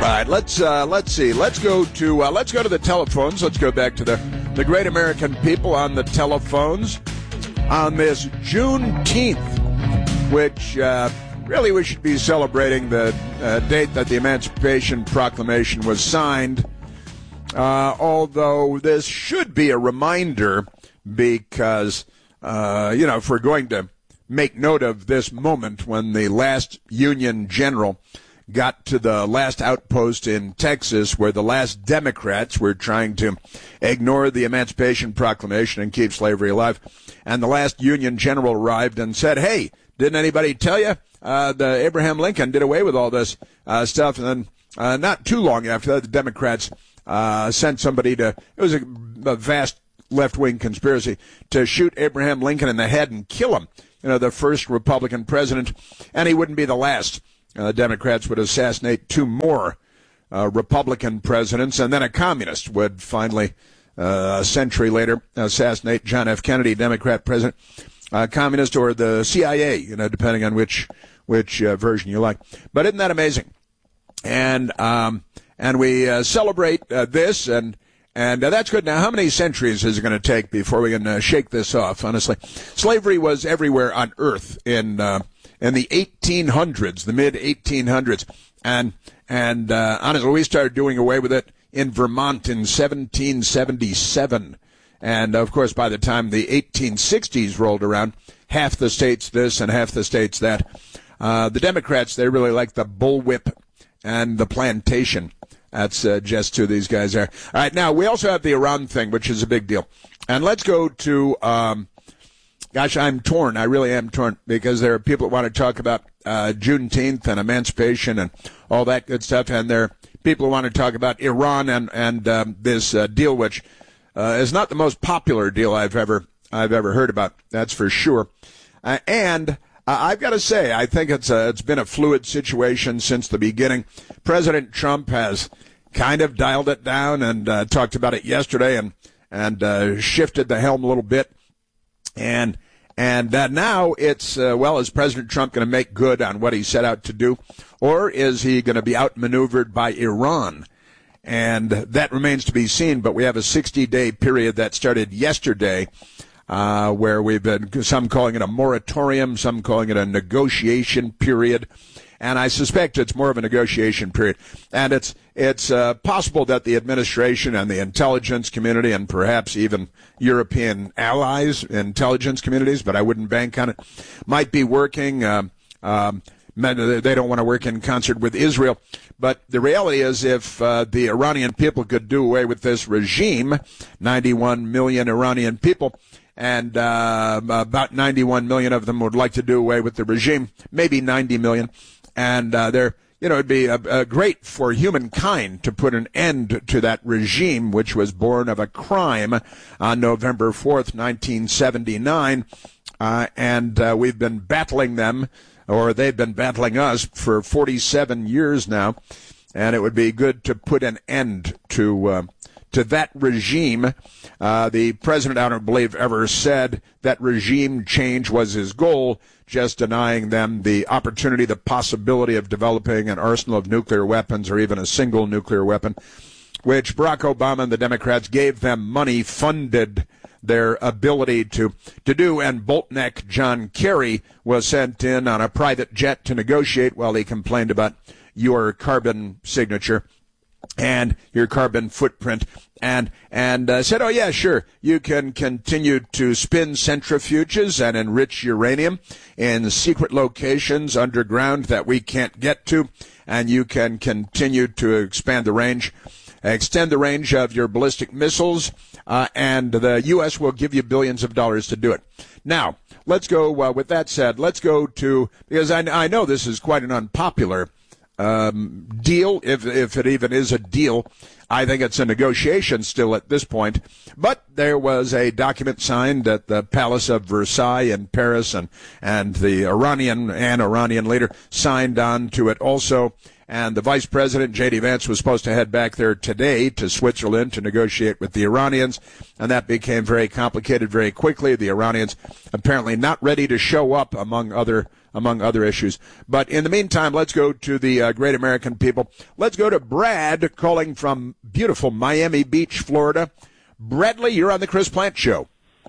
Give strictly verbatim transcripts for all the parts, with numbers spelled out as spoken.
right, let's uh, let's see. Let's go to uh, let's go to the telephones. Let's go back to the the great American people on the telephones on this Juneteenth, which uh, really we should be celebrating the uh, date that the Emancipation Proclamation was signed. Uh, although this should be a reminder, because uh, you know, if we're going to make note of this moment when the last Union general got to the last outpost in Texas where the last Democrats were trying to ignore the Emancipation Proclamation and keep slavery alive. And the last Union general arrived and said, hey, didn't anybody tell you uh, the Abraham Lincoln did away with all this uh, stuff? And then uh, not too long after that, the Democrats uh, sent somebody to, it was a, a vast left-wing conspiracy to shoot Abraham Lincoln in the head and kill him. You know, the first Republican president, and he wouldn't be the last. Uh, Democrats would assassinate two more uh, Republican presidents, and then a communist would finally, uh, a century later, assassinate John F. Kennedy, Democrat president, uh, communist, or the C I A, you know, depending on which which uh, version you like. But isn't that amazing? And um, and we uh, celebrate uh, this, and and uh, that's good. Now, how many centuries is it going to take before we can uh, shake this off? Honestly, slavery was everywhere on Earth in. Uh, In the eighteen hundreds, the mid eighteen hundreds, and and uh, honestly, we started doing away with it in Vermont in seventeen seventy-seven, and of course, by the time the eighteen sixties rolled around, half the states this and half the states that. Uh, the Democrats, they really like the bullwhip and the plantation. That's uh, just who these guys are. All right, now we also have the Iran thing, which is a big deal, and let's go to. Um, Gosh, I'm torn. I really am torn because there are people that want to talk about uh, Juneteenth and emancipation and all that good stuff, and there are people who want to talk about Iran and and um, this uh, deal, which uh, is not the most popular deal I've ever I've ever heard about. That's for sure. Uh, and uh, I've got to say, I think it's a, it's been a fluid situation since the beginning. President Trump has kind of dialed it down and uh, talked about it yesterday and and uh, shifted the helm a little bit. And and uh, now it's, uh, well, is President Trump going to make good on what he set out to do, or is he going to be outmaneuvered by Iran? And that remains to be seen, but we have a sixty-day period that started yesterday uh, where we've been, some calling it a moratorium, some calling it a negotiation period. And I suspect it's more of a negotiation period. And it's it's uh, possible that the administration and the intelligence community and perhaps even European allies, intelligence communities, but I wouldn't bank on it, might be working. Uh, um, they don't want to work in concert with Israel. But the reality is if uh, the Iranian people could do away with this regime, ninety-one million Iranian people, and uh, about ninety-one million of them would like to do away with the regime, maybe ninety million. And uh, there, you know, it'd be a, a great for humankind to put an end to that regime, which was born of a crime on November fourth, nineteen seventy-nine. Uh, and uh, we've been battling them, or they've been battling us for forty-seven years now. And it would be good to put an end to uh, to that regime. Uh, the president, I don't believe, ever said that regime change was his goal, just denying them the opportunity, the possibility of developing an arsenal of nuclear weapons or even a single nuclear weapon, which Barack Obama and the Democrats gave them money, funded their ability to, to do. And Boltneck John Kerry was sent in on a private jet to negotiate while he complained about your carbon signature and your carbon footprint, and and uh, said, oh, yeah, sure, you can continue to spin centrifuges and enrich uranium in secret locations underground that we can't get to, and you can continue to expand the range, extend the range of your ballistic missiles, uh, and the U S will give you billions of dollars to do it. Now, let's go, uh, with that said, let's go to, because I, I know this is quite an unpopular Um, deal, if if it even is a deal. I think it's a negotiation still at this point. But there was a document signed at the Palace of Versailles in Paris, and, and the Iranian and Iranian leader signed on to it also. And the Vice President, J D Vance, was supposed to head back there today to Switzerland to negotiate with the Iranians, and that became very complicated very quickly. The Iranians apparently not ready to show up, among other among other issues. But in the meantime, let's go to the uh, great American people. Let's go to Brad calling from beautiful Miami Beach, Florida. Bradley, you're on the Chris Plante Show.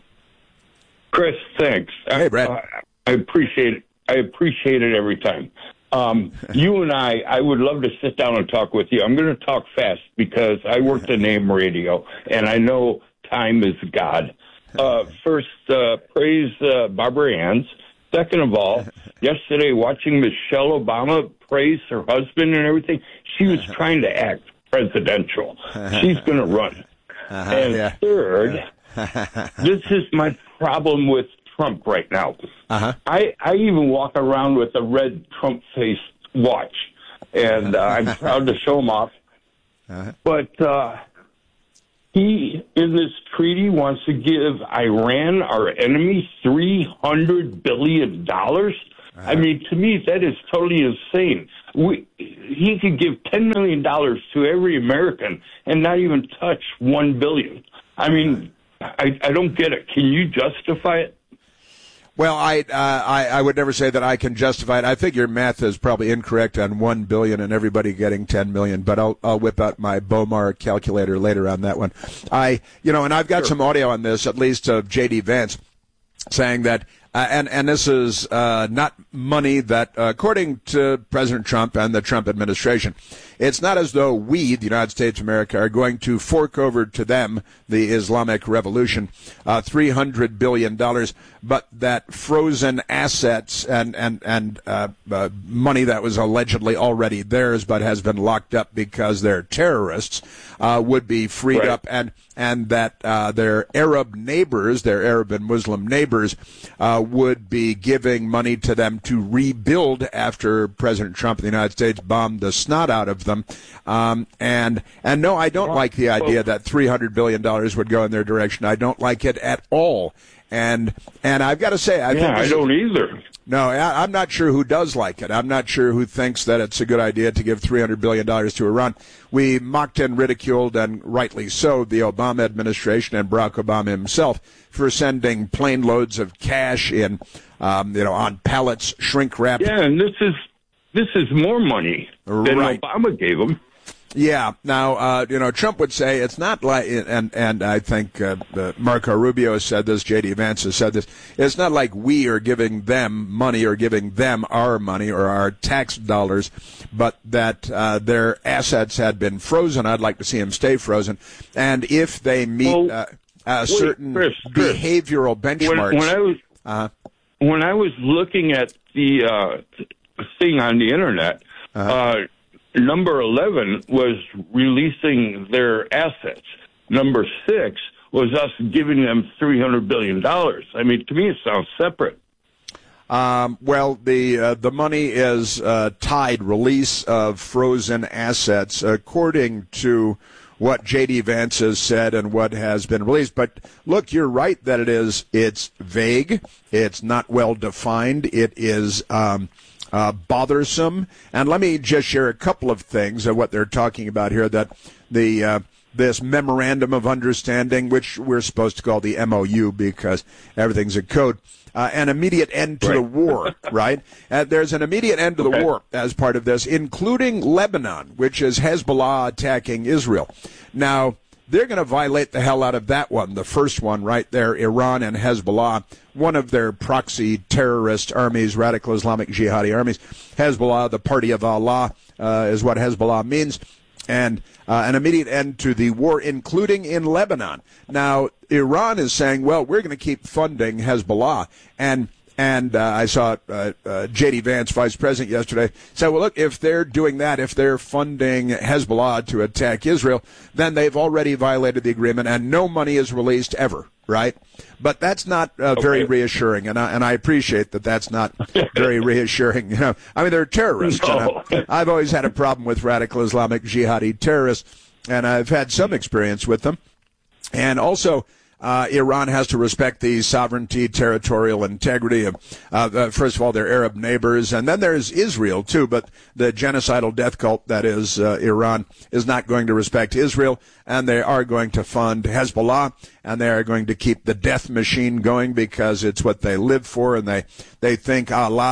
Chris, thanks. Hey, Brad. I, I appreciate it. I appreciate it every time. Um, you and I, I would love to sit down and talk with you. I'm going to talk fast because I worked in A M radio, and I know time is God. Uh, first, uh, praise uh, Barbara Anns. Second of all, yesterday watching Michelle Obama praise her husband and everything, she was trying to act presidential. She's going to run. Uh-huh, and yeah. third, this is my problem with Trump right now. Uh-huh. I, I even walk around with a red Trump-faced watch, and uh, I'm proud to show him off. Uh-huh. But uh, he, in this treaty, wants to give Iran, our enemy, three hundred billion dollars. Uh-huh. I mean, to me, that is totally insane. We, he could give ten million dollars to every American and not even touch one billion dollars. I mean, I, I don't get it. Can you justify it? Well, I, uh, I I would never say that I can justify it. I think your math is probably incorrect on one billion and everybody getting ten million. But I'll I'll whip out my Bomar calculator later on that one. I you know, and I've got sure. some audio on this, at least of J D Vance, saying that. Uh, and, and this is uh, not money that, uh, according to President Trump and the Trump administration, it's not as though we, the United States of America, are going to fork over to them, the Islamic Revolution, uh, three hundred billion dollars, but that frozen assets and, and, and uh, uh, money that was allegedly already theirs but has been locked up because they're terrorists uh, would be freed right. up, and, and that uh, their Arab neighbors, their Arab and Muslim neighbors, uh, would be giving money to them to rebuild after President Trump of the United States bombed the snot out of them. Um, and and no, I don't like the idea that three hundred billion dollars would go in their direction. I don't like it at all. And and I've got to say, I yeah, think I don't either. No, I, I'm not sure who does like it. I'm not sure who thinks that it's a good idea to give three hundred billion dollars to Iran. We mocked and ridiculed, and rightly so, the Obama administration and Barack Obama himself for sending plane loads of cash in, um, you know, on pallets, shrink wrapped. Yeah, and this is this is more money than right. Obama gave them. Yeah. Now, uh, you know, Trump would say it's not like, and and I think uh, uh, Marco Rubio has said this, J D Vance has said this, it's not like we are giving them money or giving them our money or our tax dollars, but that uh, their assets had been frozen. I'd like to see them stay frozen. And if they meet well, uh, uh, wait, certain Chris, Chris, behavioral benchmarks. When, when, I was, uh, when I was looking at the uh, thing on the Internet, uh-huh. uh Number eleven was releasing their assets. Number six was us giving them three hundred billion dollars. I mean, to me, it sounds separate. Um, well, the uh, the money is uh, tied, release of frozen assets, according to what J D Vance has said and what has been released. But look, you're right that it is. It's vague. It's not well defined. It is. Um, Uh, bothersome. And let me just share a couple of things of what they're talking about here, that the uh, this memorandum of understanding, which we're supposed to call the M O U because everything's a code, uh, an immediate end to right. the war, right? Uh, there's an immediate end to okay. the war as part of this, including Lebanon, which is Hezbollah attacking Israel. Now, they're going to violate the hell out of that one, the first one right there, Iran and Hezbollah, one of their proxy terrorist armies, radical Islamic jihadi armies. Hezbollah, the party of Allah, uh, is what Hezbollah means. And uh, an immediate end to the war, including in Lebanon. Now, Iran is saying, well, we're going to keep funding Hezbollah. And And uh, I saw uh, uh, J D Vance, vice president, yesterday, say, well, look, if they're doing that, if they're funding Hezbollah to attack Israel, then they've already violated the agreement and no money is released ever, right? But that's not uh, okay. very reassuring, and I, and I appreciate that that's not very reassuring. You know, I mean, they're terrorists. No. And I, I've always had a problem with radical Islamic jihadi terrorists, and I've had some experience with them. And also, Uh, Iran has to respect the sovereignty, territorial integrity of, uh, uh, first of all, their Arab neighbors. And then there's Israel, too. But the genocidal death cult that is uh, Iran is not going to respect Israel. And they are going to fund Hezbollah. And they are going to keep the death machine going because it's what they live for. And they, they think Allah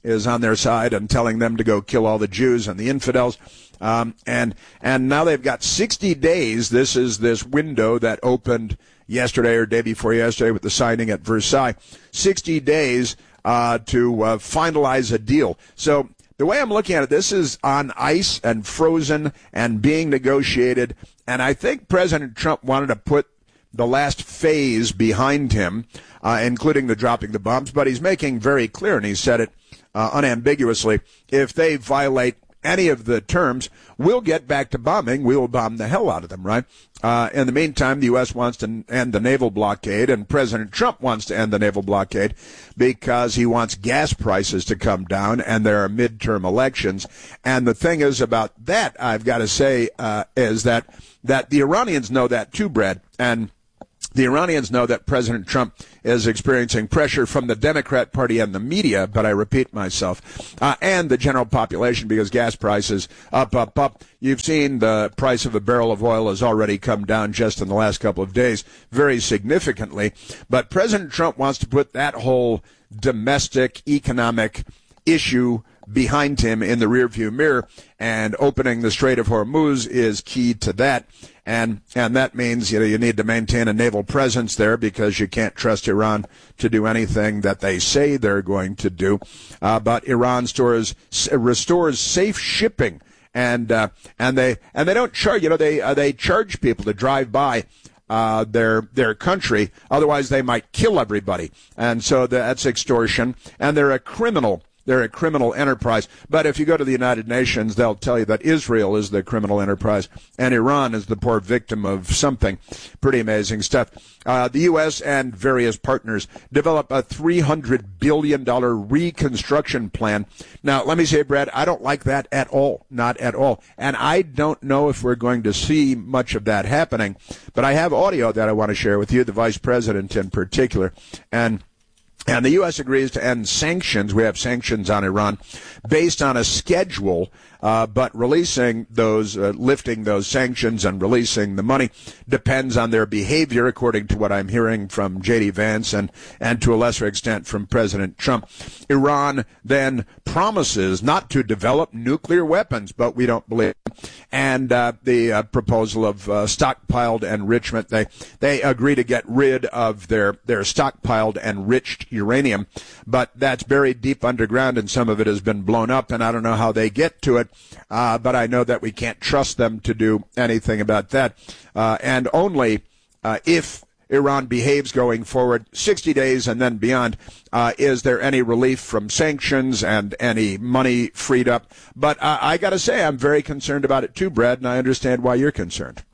is on their side and telling them to go kill all the Jews and the infidels. Um, and and now they've got sixty days. This is this window that opened yesterday or day before yesterday with the signing at Versailles. sixty days uh, to uh, finalize a deal. So the way I'm looking at it, this is on ice and frozen and being negotiated. And I think President Trump wanted to put the last phase behind him, uh, including the dropping the bombs. But he's making very clear, and he said it uh, unambiguously, if they violate any of the terms, we'll get back to bombing. We will bomb the hell out of them, right? Uh, in the meantime, the U S wants to end the naval blockade, and President Trump wants to end the naval blockade because he wants gas prices to come down, and there are midterm elections. And the thing is about that, I've got to say, uh, is that, that the Iranians know that too, Brad, and the Iranians know that President Trump is experiencing pressure from the Democrat Party and the media, but I repeat myself, uh, and the general population because gas prices up, up, up. You've seen the price of a barrel of oil has already come down just in the last couple of days very significantly. But President Trump wants to put that whole domestic economic issue behind him in the rearview mirror, and opening the Strait of Hormuz is key to that. And and that means, you know, you need to maintain a naval presence there because you can't trust Iran to do anything that they say they're going to do. Uh, but Iran stores restores safe shipping, and uh, and they and they don't charge. You know, they uh, they charge people to drive by uh, their their country. Otherwise, they might kill everybody. And so that's extortion. And they're a criminal. They're a criminal enterprise. But if you go to the United Nations, they'll tell you that Israel is the criminal enterprise and Iran is the poor victim of something. Pretty amazing stuff. Uh, the U S and various partners develop a three hundred billion dollars reconstruction plan. Now, let me say, Brad, I don't like that at all. Not at all. And I don't know if we're going to see much of that happening. But I have audio that I want to share with you, the vice president in particular. And And the U S agrees to end sanctions. We have sanctions on Iran based on a schedule, uh, but releasing those, uh, lifting those sanctions and releasing the money depends on their behavior, according to what I'm hearing from J D Vance and, and to a lesser extent from President Trump. Iran then promises not to develop nuclear weapons, but we don't believe it. And uh, the uh, proposal of uh, stockpiled enrichment, they they agree to get rid of their, their stockpiled enriched uranium, but that's buried deep underground, and some of it has been blown up, and I don't know how they get to it, uh, but I know that we can't trust them to do anything about that. Uh, and only uh, if Iran behaves going forward, sixty days and then beyond, uh, is there any relief from sanctions and any money freed up. But uh, I got to say, I'm very concerned about it too, Brad, and I understand why you're concerned.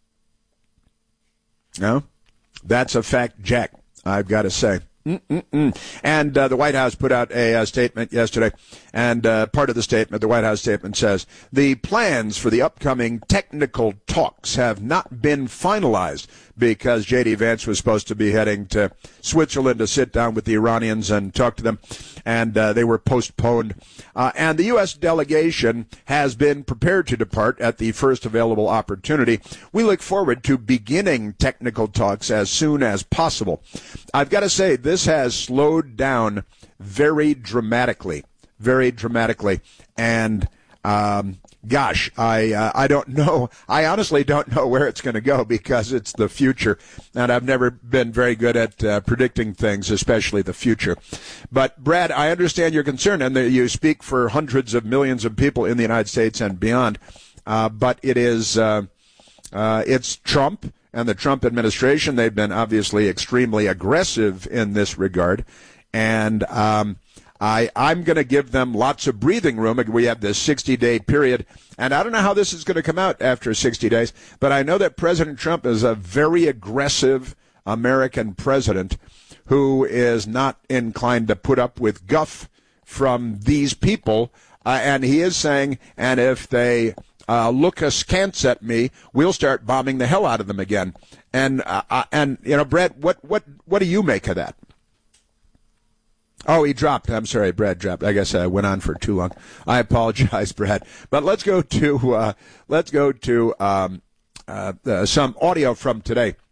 No? That's a fact, Jack, I've got to say. Mm-mm-mm. And uh, the White House put out a, a statement yesterday, and uh, part of the statement, the White House statement says, the plans for the upcoming technical talks have not been finalized because J D Vance was supposed to be heading to Switzerland to sit down with the Iranians and talk to them, and uh, they were postponed. Uh, and the U S delegation has been prepared to depart at the first available opportunity. We look forward to beginning technical talks as soon as possible. I've got to say, this has slowed down very dramatically, very dramatically. And, um, gosh, I uh, I don't know. I honestly don't know where it's going to go because it's the future. And I've never been very good at uh, predicting things, especially the future. But, Brad, I understand your concern, and that you speak for hundreds of millions of people in the United States and beyond. Uh, but it is, uh, uh, it's Trump and the Trump administration. They've been obviously extremely aggressive in this regard. And um, I, I'm going to give them lots of breathing room. We have this sixty-day period, and I don't know how this is going to come out after sixty days, but I know that President Trump is a very aggressive American president who is not inclined to put up with guff from these people, uh, and he is saying, and if they uh, look askance at me, we'll start bombing the hell out of them again. And, uh, and you know, Brad, what, what, what do you make of that? Oh, he dropped. I'm sorry, Brad dropped. I guess I went on for too long. I apologize, Brad. But let's go to uh, let's go to um, uh, uh, some audio from today.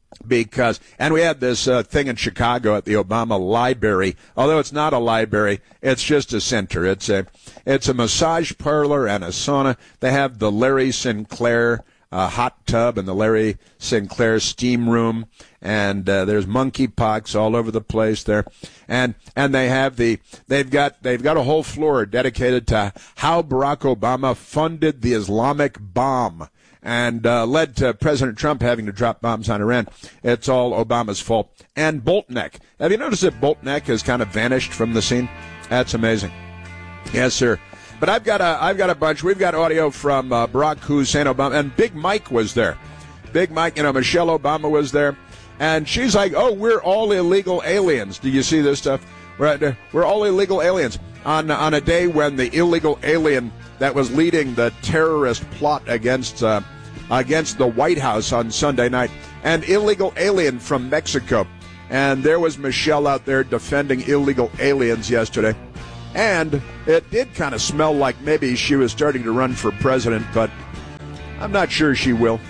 Because, and we had this uh, thing in Chicago at the Obama Library. Although it's not a library, it's just a center. It's a, it's a massage parlor and a sauna. They have the Larry Sinclair uh, hot tub and the Larry Sinclair steam room, and uh, there's monkeypox all over the place there. And and they have the they've got they've got a whole floor dedicated to how Barack Obama funded the Islamic bomb and uh, led to President Trump having to drop bombs on Iran. It's all Obama's fault. And Boltneck. Have you noticed that Boltneck has kind of vanished from the scene? That's amazing. Yes, sir. But I've got a I've got a bunch. We've got audio from uh, Barack Hussein Obama, and Big Mike was there. Big Mike, you know, Michelle Obama was there, and she's like, "Oh, we're all illegal aliens." Do you see this stuff? We're we're all illegal aliens on on a day when the illegal alien that was leading the terrorist plot against uh, against the White House on Sunday night, an illegal alien from Mexico, and there was Michelle out there defending illegal aliens yesterday. And it did kind of smell like maybe she was starting to run for president, but I'm not sure she will.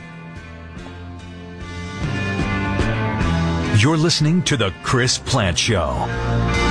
You're listening to The Chris Plante Show.